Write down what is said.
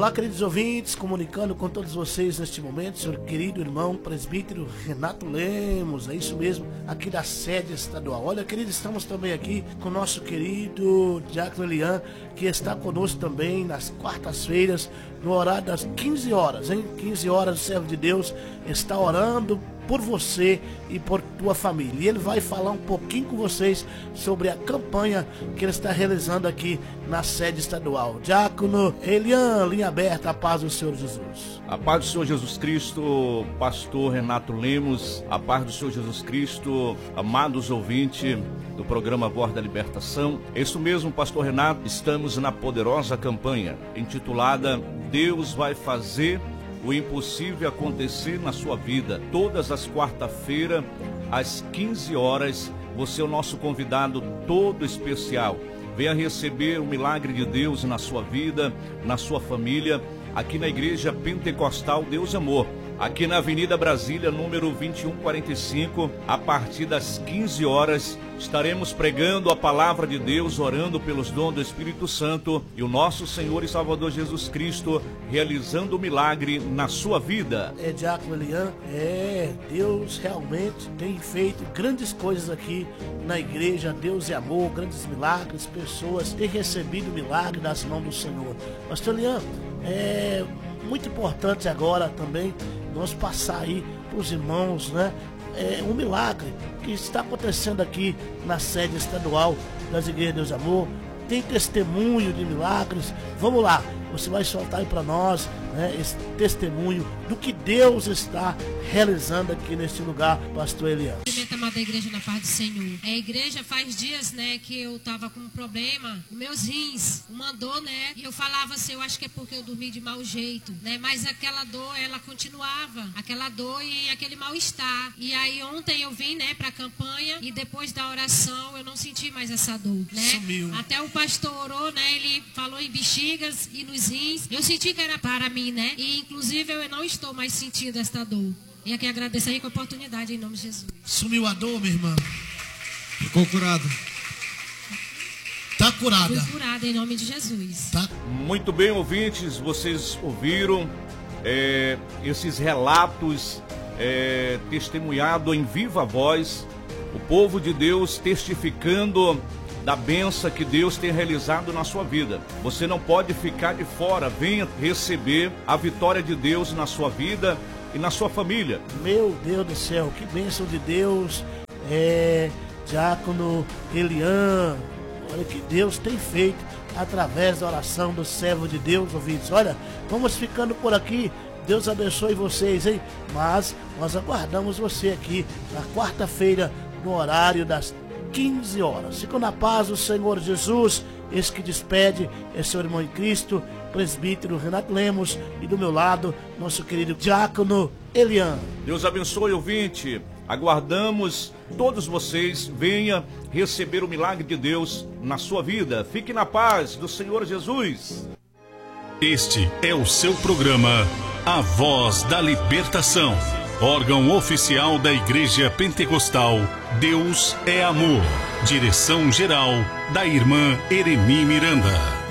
Olá, queridos ouvintes, comunicando com todos vocês neste momento, senhor querido irmão presbítero Renato Lemos, é isso mesmo, aqui da sede estadual. Olha, queridos, estamos também aqui com o nosso querido Diácono Elian, que está conosco também nas quartas-feiras, no horário das 15 horas, hein? 15 horas, o servo de Deus está orando por você e por tua família. E ele vai falar um pouquinho com vocês sobre a campanha que ele está realizando aqui na sede estadual. Diácono Elian, linha aberta, a paz do Senhor Jesus. A paz do Senhor Jesus Cristo, pastor Renato Lemos, a paz do Senhor Jesus Cristo, amados ouvintes do programa Voz da Libertação. É isso mesmo, pastor Renato, estamos na poderosa campanha intitulada Deus vai fazer o impossível acontecer na sua vida. Todas as quarta-feiras, às 15 horas, você é o nosso convidado todo especial. Venha receber o milagre de Deus na sua vida, na sua família, aqui na Igreja Pentecostal Deus Amor, aqui na Avenida Brasília, número 2145, a partir das 15 horas, estaremos pregando a palavra de Deus, orando pelos dons do Espírito Santo e o nosso Senhor e Salvador Jesus Cristo realizando o milagre na sua vida. Diácono Elian, Deus realmente tem feito grandes coisas aqui na igreja. Deus é amor, grandes milagres, pessoas têm recebido milagre das mãos do Senhor. Pastor Elian, é muito importante agora também nós passar aí para os irmãos, né? Um milagre que está acontecendo aqui na sede estadual das Igrejas Deus Amor. Tem testemunho de milagres. Vamos lá, você vai soltar aí para nós, né, esse testemunho do que Deus está realizando aqui neste lugar, pastor Elian. Amada igreja, na paz do Senhor. A igreja faz dias, né, que eu tava com um problema, meus rins, uma dor, né, e eu falava assim, eu acho que é porque eu dormi de mau jeito, né, mas aquela dor, ela continuava, aquela dor e aquele mal-estar. E aí ontem eu vim, né, pra campanha e depois da oração eu não senti mais essa dor, né. Sumiu. Até o pastor orou, né, ele falou em bexigas e nos rins, eu senti que era para mim, né, e inclusive eu não estou mais sentindo esta dor. E aqui agradeço aí com a oportunidade em nome de Jesus. Sumiu a dor, minha irmã? Ficou curada. Está curada. Fui curada em nome de Jesus. Tá. Muito bem, ouvintes, vocês ouviram esses relatos testemunhados em viva voz, o povo de Deus testificando da bênção que Deus tem realizado na sua vida. Você não pode ficar de fora, venha receber a vitória de Deus na sua vida e na sua família. Meu Deus do céu, que bênção de Deus, Diácono Elian. Olha o que Deus tem feito através da oração do servo de Deus, ouvintes. Olha, vamos ficando por aqui. Deus abençoe vocês, hein? Mas nós aguardamos você aqui na quarta-feira, no horário das 15 horas. Fica na paz do Senhor Jesus. Esse que despede é seu irmão em Cristo, presbítero Renato Lemos, e do meu lado, nosso querido Diácono Elian. Deus abençoe, ouvinte. Aguardamos todos vocês. Venha receber o milagre de Deus na sua vida. Fique na paz do Senhor Jesus. Este é o seu programa A Voz da Libertação, órgão oficial da Igreja Pentecostal Deus é Amor. Direção-geral da irmã Eremi Miranda.